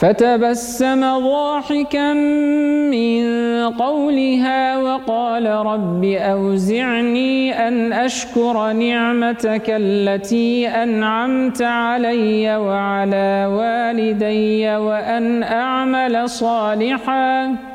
فتبسم ضاحكا من قولها وقال رب أوزعني أن أشكر نعمتك التي أنعمت علي وعلى والدي وأن أعمل صالحا